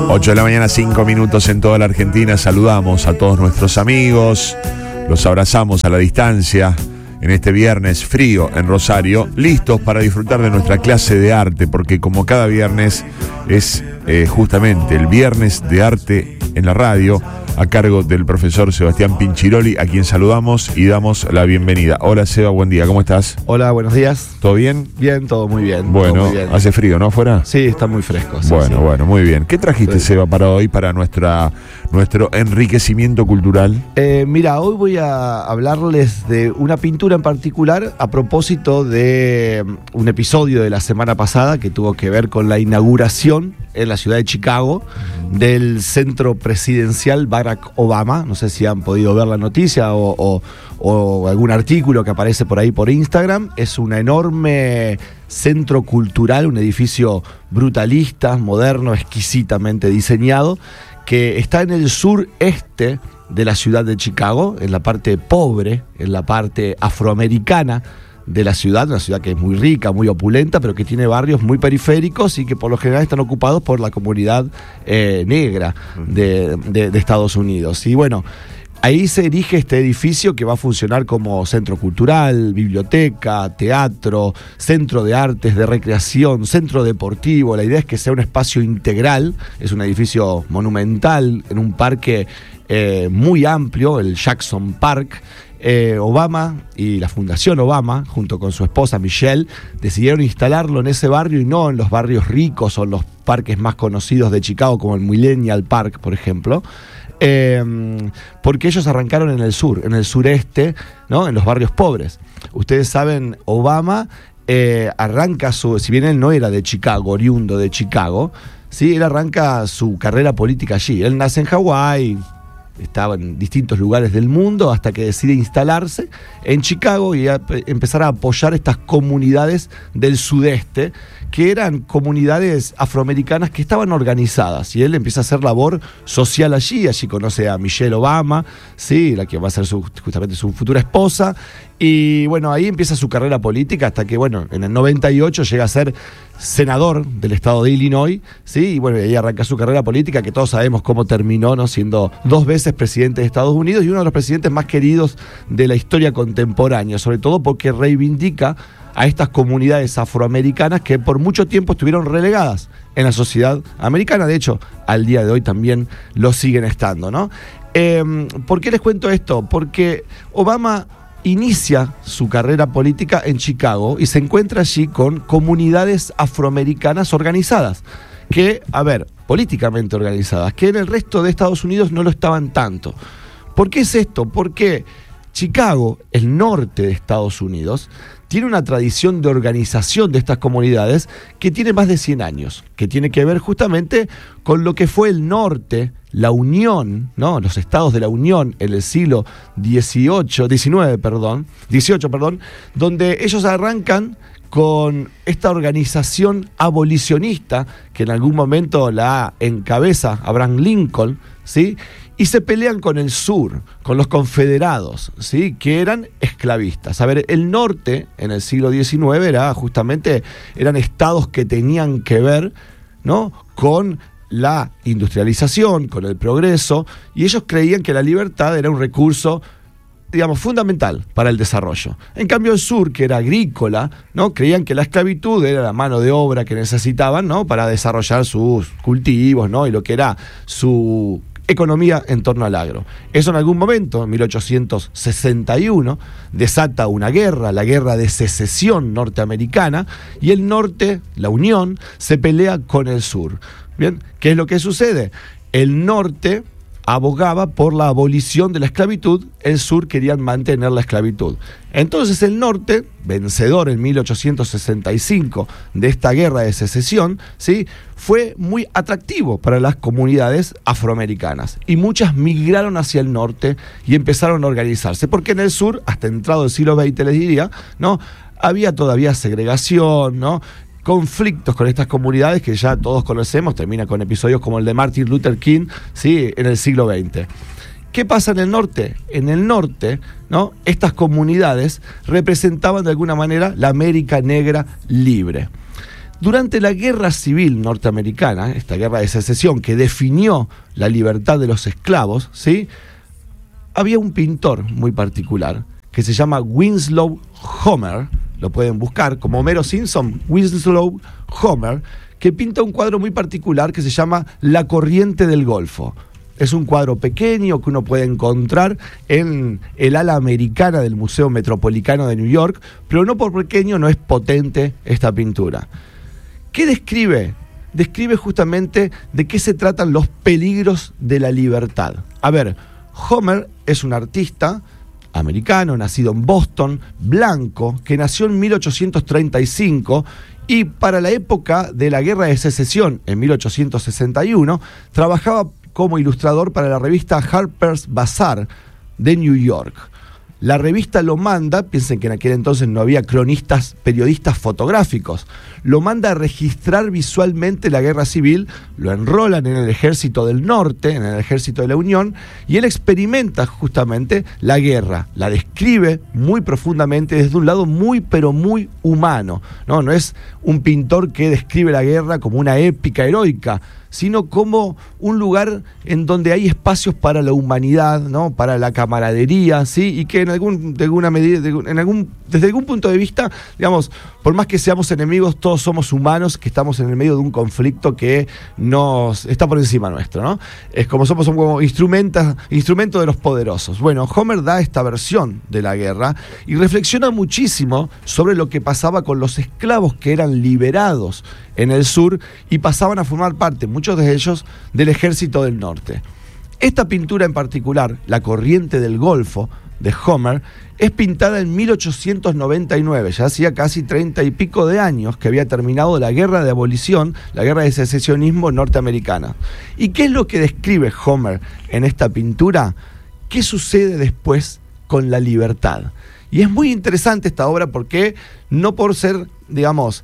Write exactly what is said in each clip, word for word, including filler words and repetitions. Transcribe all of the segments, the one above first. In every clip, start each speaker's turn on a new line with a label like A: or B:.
A: ocho de la mañana, cinco minutos en toda la Argentina. Saludamos a todos nuestros amigos, los abrazamos a la distancia en este viernes frío en Rosario, listos para disfrutar de nuestra clase de arte, porque como cada viernes es eh, justamente el viernes de arte en la radio, a cargo del profesor Sebastián Pinchiroli, a quien saludamos y damos la bienvenida. Hola Seba, buen día, ¿cómo estás?
B: Hola, buenos días.
A: ¿Todo bien?
B: Bien, todo muy bien.
A: Bueno,
B: muy bien.
A: hace frío, ¿no? ¿Afuera?
B: Sí, está muy fresco. Sí,
A: bueno,
B: sí.
A: bueno, muy bien. ¿Qué trajiste, sí. Seba, para hoy, para nuestra nuestro enriquecimiento cultural?
B: Eh, mira, hoy voy a hablarles de una pintura en particular a propósito de un episodio de la semana pasada que tuvo que ver con la inauguración en la ciudad de Chicago del centro presidencial Barack Obama. No sé si han podido ver la noticia o, o, o algún artículo que aparece por ahí por Instagram. Es un enorme centro cultural, un edificio brutalista, moderno, exquisitamente diseñado, que está en el sureste de la ciudad de Chicago, en la parte pobre, en la parte afroamericana de la ciudad, una ciudad que es muy rica, muy opulenta, pero que tiene barrios muy periféricos y que por lo general están ocupados por la comunidad eh, negra de, de, de Estados Unidos. Y bueno, ahí se erige este edificio que va a funcionar como centro cultural, biblioteca, teatro, centro de artes, de recreación, centro deportivo. La idea es que sea un espacio integral, es un edificio monumental en un parque eh, muy amplio, el Jackson Park. Eh, Obama y la Fundación Obama, junto con su esposa Michelle, decidieron instalarlo en ese barrio y no en los barrios ricos o en los parques más conocidos de Chicago, como el Millennial Park, por ejemplo. Eh, porque ellos arrancaron en el sur, en el sureste, ¿no? En los barrios pobres. Ustedes saben, Obama eh, arranca su, si bien él no era de Chicago, oriundo de Chicago, ¿sí? Él arranca su carrera política allí. Él nace en Hawái, estaba en distintos lugares del mundo hasta que decide instalarse en Chicago y a, empezar a apoyar estas comunidades del sudeste, que eran comunidades afroamericanas que estaban organizadas, y él empieza a hacer labor social allí. Allí conoce a Michelle Obama, ¿sí? La que va a ser su, justamente su futura esposa, y bueno, ahí empieza su carrera política hasta que, bueno, en el noventa y ocho llega a ser senador del estado de Illinois, ¿sí? Y bueno, ahí arranca su carrera política, que todos sabemos cómo terminó, ¿no? Siendo dos veces presidente de Estados Unidos y uno de los presidentes más queridos de la historia contemporánea, sobre todo porque reivindica a estas comunidades afroamericanas que por mucho tiempo estuvieron relegadas en la sociedad americana. De hecho, al día de hoy también lo siguen estando, ¿no? Eh, ¿Por qué les cuento esto? Porque Obama inicia su carrera política en Chicago y se encuentra allí con comunidades afroamericanas organizadas, que, a ver, políticamente organizadas, que en el resto de Estados Unidos no lo estaban tanto. ¿Por qué es esto? Porque Chicago, el norte de Estados Unidos, tiene una tradición de organización de estas comunidades que tiene más de cien años, que tiene que ver justamente con lo que fue el norte, la Unión, ¿no? Los estados de la Unión en el siglo dieciocho, diecinueve, perdón, dieciocho, perdón, donde ellos arrancan con esta organización abolicionista que en algún momento la encabeza Abraham Lincoln, ¿sí? Y se pelean con el sur, con los confederados, ¿sí? Que eran esclavistas. A ver, el norte en el siglo diecinueve era justamente, eran estados que tenían que ver, ¿no? Con la industrialización, con el progreso, y ellos creían que la libertad era un recurso, digamos, fundamental para el desarrollo. En cambio, el sur, que era agrícola, ¿no? Creían que la esclavitud era la mano de obra que necesitaban, ¿no? Para desarrollar sus cultivos, ¿no? Y lo que era su economía en torno al agro. Eso en algún momento, en mil ochocientos sesenta y uno, desata una guerra, la guerra de secesión norteamericana, y el norte, la Unión, se pelea con el sur. Bien, ¿qué es lo que sucede? El norte abogaba por la abolición de la esclavitud, el sur querían mantener la esclavitud. Entonces el norte, vencedor en mil ochocientos sesenta y cinco de esta guerra de secesión, ¿sí? Fue muy atractivo para las comunidades afroamericanas y muchas migraron hacia el norte y empezaron a organizarse, porque en el sur, hasta entrado el siglo veinte, les diría, ¿no? Había todavía segregación, ¿no? Conflictos con estas comunidades que ya todos conocemos, termina con episodios como el de Martin Luther King, ¿sí? En el siglo veinte. ¿Qué pasa en el norte? En el norte, ¿no? Estas comunidades representaban de alguna manera la América negra libre. Durante la Guerra Civil Norteamericana, esta guerra de secesión que definió la libertad de los esclavos, ¿sí?, había un pintor muy particular que se llama Winslow Homer, lo pueden buscar como Homero Simpson, Winslow Homer, que pinta un cuadro muy particular que se llama La corriente del Golfo. Es un cuadro pequeño que uno puede encontrar en el ala americana del Museo Metropolitano de New York, pero no por pequeño no es potente esta pintura. ¿Qué describe? Describe justamente de qué se tratan los peligros de la libertad. A ver, Homer es un artista americano, nacido en Boston, blanco, que nació en mil ochocientos treinta y cinco y para la época de la Guerra de Secesión, en mil ochocientos sesenta y uno, trabajaba como ilustrador para la revista Harper's Bazaar de New York. La revista lo manda, piensen que en aquel entonces no había cronistas, periodistas fotográficos, lo manda a registrar visualmente la guerra civil, lo enrolan en el ejército del norte, en el ejército de la Unión, y él experimenta justamente la guerra, la describe muy profundamente desde un lado muy pero muy humano, ¿no? No es un pintor que describe la guerra como una épica heroica, sino como un lugar en donde hay espacios para la humanidad, ¿no?, para la camaradería, ¿sí?, y que en algún, de alguna medida, de, en algún, desde algún punto de vista, digamos, por más que seamos enemigos, todos somos humanos, que estamos en el medio de un conflicto que nos está por encima nuestro, ¿no? Es como somos como instrumentos, instrumento de los poderosos. Bueno, Homer da esta versión de la guerra y reflexiona muchísimo sobre lo que pasaba con los esclavos que eran liberados en el sur y pasaban a formar parte, muchos de ellos, del ejército del norte. Esta pintura en particular, La corriente del Golfo, de Homer, es pintada en mil ochocientos noventa y nueve, ya hacía casi treinta y pico de años que había terminado la guerra de abolición, la guerra de secesionismo norteamericana. ¿Y qué es lo que describe Homer en esta pintura? ¿Qué sucede después con la libertad? Y es muy interesante esta obra porque, no por ser, digamos,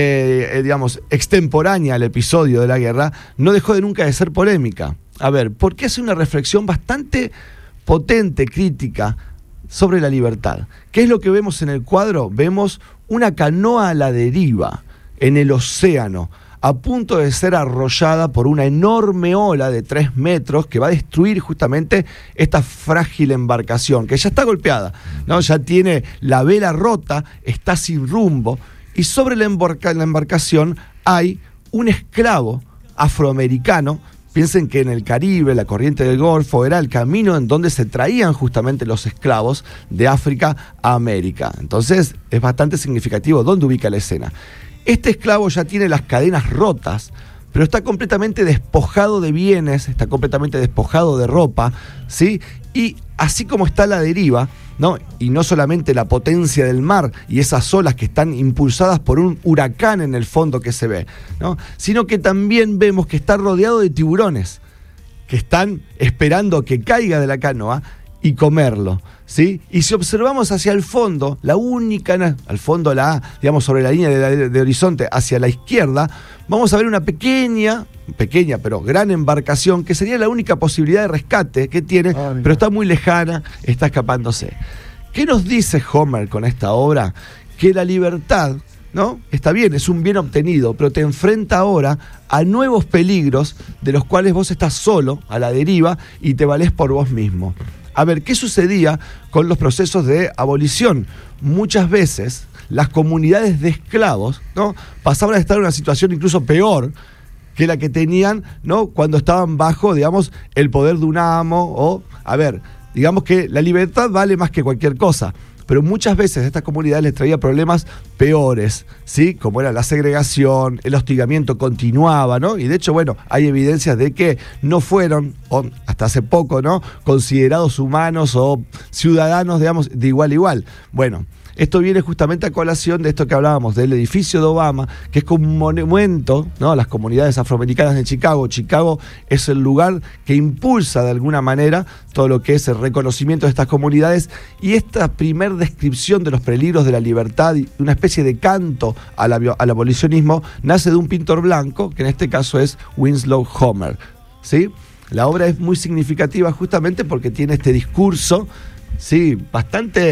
B: eh, digamos, extemporánea al episodio de la guerra, no dejó de nunca de ser polémica. A ver, porque hace una reflexión bastante potente, crítica, sobre la libertad. ¿Qué es lo que vemos en el cuadro? Vemos una canoa a la deriva en el océano, a punto de ser arrollada por una enorme ola de tres metros que va a destruir justamente esta frágil embarcación, que ya está golpeada, ¿no? Ya tiene la vela rota, está sin rumbo, y sobre la, embarca- la embarcación hay un esclavo afroamericano. Piensen que en el Caribe, la corriente del Golfo, era el camino en donde se traían justamente los esclavos de África a América. Entonces es bastante significativo dónde ubica la escena. Este esclavo ya tiene las cadenas rotas, pero está completamente despojado de bienes, está completamente despojado de ropa, ¿sí? Y así como está a la deriva, ¿no?, y no solamente la potencia del mar y esas olas que están impulsadas por un huracán en el fondo que se ve, ¿no?, sino que también vemos que está rodeado de tiburones que están esperando que caiga de la canoa y comerlo, ¿sí? Y si observamos hacia el fondo, la única, al fondo, la, digamos, sobre la línea de, la, de horizonte, hacia la izquierda, vamos a ver una pequeña, pequeña pero gran embarcación que sería la única posibilidad de rescate que tiene, ah, pero está muy lejana, está escapándose. ¿Qué nos dice Homer con esta obra? Que la libertad, ¿no?, está bien, es un bien obtenido, pero te enfrenta ahora a nuevos peligros de los cuales vos estás solo, a la deriva, y te valés por vos mismo. A ver, ¿qué sucedía con los procesos de abolición? Muchas veces las comunidades de esclavos, ¿no?, pasaban a estar en una situación incluso peor que la que tenían, ¿no?, cuando estaban bajo, digamos, el poder de un amo. O, a ver, digamos que la libertad vale más que cualquier cosa, pero muchas veces a estas comunidades les traía problemas peores, ¿sí?, como era la segregación, el hostigamiento continuaba, ¿no? Y de hecho, bueno, hay evidencias de que no fueron, o hasta hace poco, ¿no?, considerados humanos o ciudadanos, digamos, de igual a igual. Bueno, esto viene justamente a colación de esto que hablábamos del edificio de Obama, que es como un monumento, ¿no?, a las comunidades afroamericanas de Chicago. Chicago es el lugar que impulsa de alguna manera todo lo que es el reconocimiento de estas comunidades, y esta primer descripción de los peligros de la libertad y una especie de canto al, al abolicionismo nace de un pintor blanco, que en este caso es Winslow Homer, ¿sí? La obra es muy significativa justamente porque tiene este discurso, sí, bastante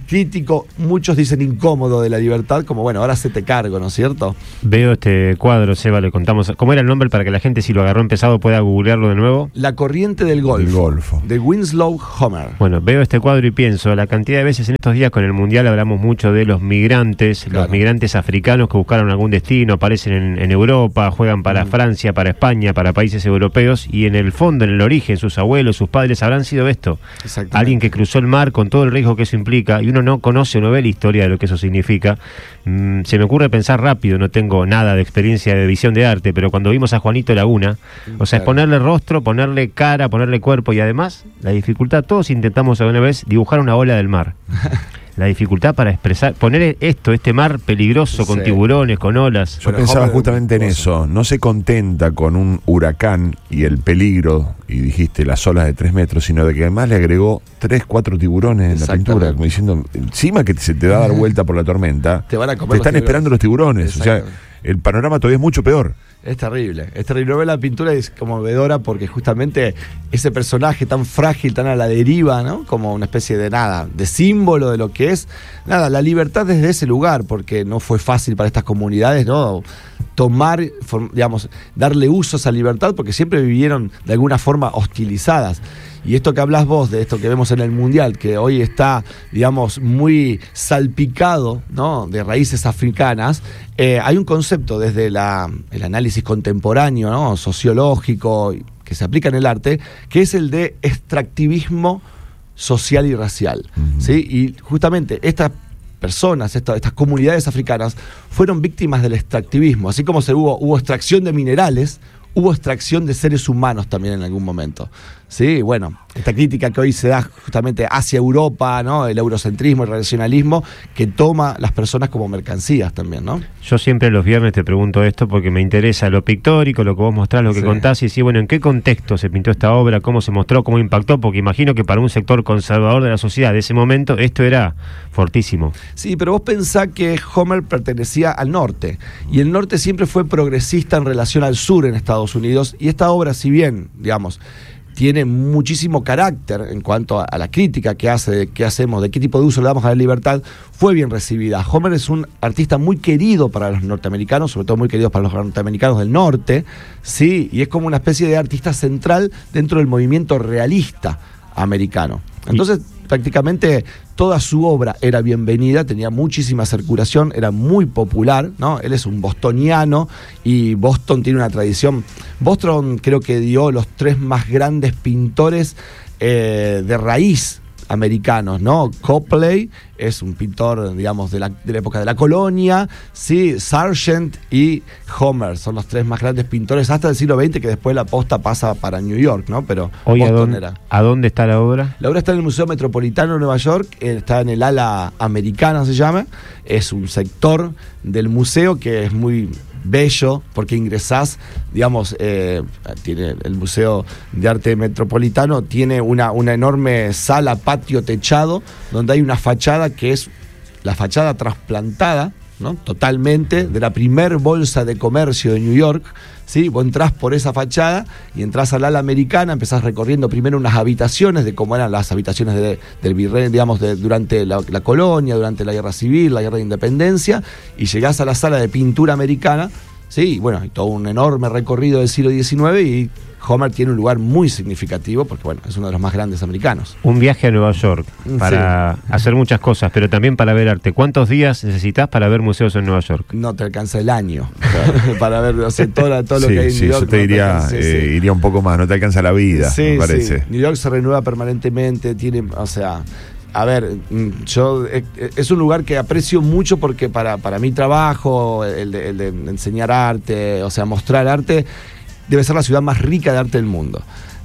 B: crítico, muchos dicen incómodo de la libertad, como bueno, ahora se te cargo, ¿no es cierto?
C: Veo este cuadro, Seba, le contamos. ¿Cómo era el nombre para que la gente, si lo agarró empezado, pueda googlearlo de nuevo?
B: La corriente del Golfo.
A: El Golfo.
B: De Winslow Homer.
C: Bueno, veo este cuadro y pienso, la cantidad de veces en estos días con el Mundial hablamos mucho de los migrantes,
B: Claro.
C: los migrantes africanos que buscaron algún destino, aparecen en, en Europa, juegan para
B: Mm.
C: Francia, para España, para países europeos, y en el fondo, en el origen, sus abuelos, sus padres habrán sido esto.
B: Exactamente.
C: Alguien que cruzó el mar con todo el riesgo que eso implica, y uno no conoce, no ve la historia de lo que eso significa. Mm, se me ocurre pensar rápido, no tengo nada de experiencia de visión de arte, pero cuando vimos a Juanito Laguna, o sea, es
B: Claro.
C: ponerle rostro, ponerle cara, ponerle cuerpo, y además la dificultad, todos intentamos alguna vez dibujar una ola del mar. La dificultad para expresar, poner esto, este mar peligroso, con
B: Sí.
C: tiburones, con olas.
A: Yo
B: Bueno,
A: pensaba
B: Homer
A: justamente en
B: es
A: eso. No se contenta con un huracán y el peligro, y dijiste las olas de tres metros, sino de que además le agregó tres, cuatro tiburones en la
B: Exactamente.
A: pintura, como diciendo, encima que se te da a dar vuelta por la tormenta,
B: Te van a comer
A: te
B: los
A: están
B: tiburones.
A: esperando los tiburones. O sea,
B: Exacto.
A: el panorama todavía es mucho peor.
B: Es terrible, es terrible. Ver la pintura es conmovedora porque justamente ese personaje tan frágil, tan a la deriva, ¿no? Como una especie de nada, de símbolo de lo que es, nada, la libertad desde ese lugar, porque no fue fácil para estas comunidades, ¿no? Tomar, form- digamos, darle uso a esa libertad, porque siempre vivieron de alguna forma hostilizadas. Y esto que hablas vos, de esto que vemos en el Mundial, que hoy está, digamos, muy salpicado, ¿no? De raíces africanas, eh, hay un concepto desde la, el análisis contemporáneo, ¿no? Sociológico, que se aplica en el arte, que es el de extractivismo social y racial.
A: Ujú.
B: ¿Sí? Y justamente estas personas, esta- estas comunidades africanas, fueron víctimas del extractivismo. Así como se hubo, hubo extracción de minerales, hubo extracción de seres humanos también en algún momento. Sí, bueno, esta crítica que hoy se da justamente hacia Europa, ¿no? El eurocentrismo, el regionalismo, que toma las personas como mercancías también, ¿no?
C: Yo siempre los viernes te pregunto esto porque me interesa lo pictórico, lo que vos mostrás, lo que
B: Sí.
C: contás, y sí, bueno, ¿en qué contexto se pintó esta obra? ¿Cómo se mostró? ¿Cómo impactó? Porque imagino que para un sector conservador de la sociedad de ese momento esto era fortísimo.
B: Sí, pero vos pensás que Homer pertenecía al norte, y el norte siempre fue progresista en relación al sur en Estados Unidos, y esta obra, si bien, digamos, tiene muchísimo carácter en cuanto a, a la crítica que hace, de qué hacemos, de qué tipo de uso le damos a la libertad, fue bien recibida. Homer es un artista muy querido para los norteamericanos, sobre todo muy querido para los norteamericanos del norte, sí, y es como una especie de artista central dentro del movimiento realista americano. Entonces, prácticamente toda su obra era bienvenida, tenía muchísima circulación, era muy popular, ¿no? Él es un bostoniano y Boston tiene una tradición. Boston creo que dio los tres más grandes pintores eh, de raíz americanos, ¿no? Copley es un pintor, digamos, de la, de la época de la colonia, sí, Sargent y Homer son los tres más grandes pintores hasta el siglo veinte, que después la posta pasa para New York, ¿no? Pero
C: Hoy, ¿a
B: Boston
C: dónde,
B: era.
C: ¿a dónde está la obra?
B: La obra está en el Museo Metropolitano de Nueva York, eh, está en el ala americana, se llama. Es un sector del museo que es muy bello, porque ingresás, digamos, eh, tiene el Museo de Arte Metropolitano, tiene una, una enorme sala, patio techado, donde hay una fachada que es la fachada trasplantada, ¿no? Totalmente, de la primer bolsa de comercio de New York. ¿Sí? Vos entrás por esa fachada y entrás al ala americana, empezás recorriendo primero unas habitaciones de cómo eran las habitaciones de, del virrey, digamos, de, durante la, la colonia, durante la guerra civil, la guerra de independencia, y llegás a la sala de pintura americana, ¿sí? Y bueno, hay todo un enorme recorrido del siglo diecinueve, y Homer tiene un lugar muy significativo porque, bueno, es uno de los más grandes americanos.
C: Un viaje a Nueva York para
B: Sí.
C: hacer muchas cosas, pero también para ver arte. ¿Cuántos días necesitas para ver museos en Nueva York?
B: No te alcanza el año para ver, o sea, todo, todo lo
A: Sí,
B: que hay en
A: sí,
B: New York.
A: yo te
B: no
A: diría,
B: alcanza, sí,
A: eh,
B: sí.
A: iría un poco más, no te alcanza la vida,
B: Sí,
A: me parece.
B: sí. New York se renueva permanentemente, tiene, o sea, a ver, mm, yo eh, es un lugar que aprecio mucho porque para, para mi trabajo, el de, el de enseñar arte, o sea, mostrar arte, debe ser la ciudad más rica de arte del mundo.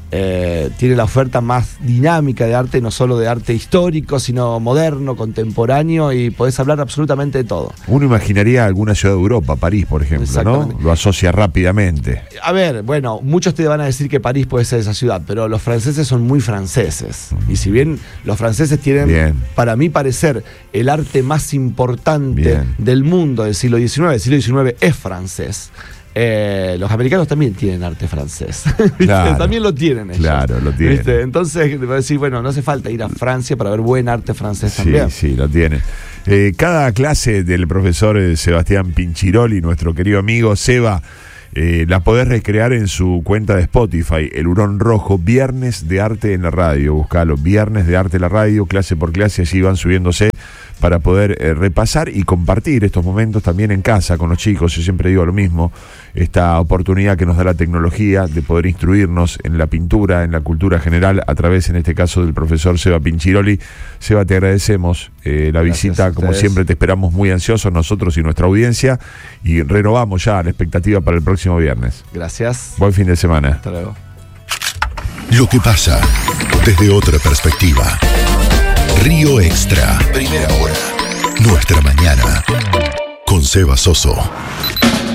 B: Eh, tiene la oferta más dinámica de arte, no solo de arte histórico, sino moderno, contemporáneo, y podés hablar absolutamente de todo.
A: Uno imaginaría alguna ciudad de Europa, París, por ejemplo, ¿no?
B: Exactamente.
A: Lo asocia rápidamente.
B: A ver, bueno, muchos te van a decir que París puede ser esa ciudad, pero los franceses son muy franceses. Y si bien los franceses tienen,
A: Bien.
B: para mí parecer, el arte más importante
A: Bien.
B: del mundo del siglo diecinueve, el siglo diecinueve es francés. Eh, los americanos también tienen arte francés.
A: Claro,
B: también lo tienen ellos.
A: Claro, lo tienen.
B: ¿Viste? Entonces, voy a decir, bueno, no hace falta ir a Francia para ver buen arte francés
A: Sí,
B: también.
A: sí, lo tienen. Eh, cada clase del profesor eh, Sebastián Pinchiroli, nuestro querido amigo Seba, eh, la podés recrear en su cuenta de Spotify, El Hurón Rojo, Viernes de Arte en la Radio. Buscalo, Viernes de Arte en la Radio, clase por clase, así van subiéndose para poder eh, repasar y compartir estos momentos también en casa con los chicos. Yo siempre digo lo mismo, esta oportunidad que nos da la tecnología de poder instruirnos en la pintura, en la cultura general, a través, en este caso, del profesor Seba Pinchiroli. Seba, te agradecemos eh, la
B: Gracias
A: visita, como siempre te esperamos muy ansiosos nosotros y nuestra audiencia, y renovamos ya la expectativa para el próximo viernes.
B: Gracias.
A: Buen fin de semana.
B: Hasta luego.
D: Lo que pasa desde otra perspectiva. Río Extra. Primera hora. Nuestra mañana. Con Seba Soso.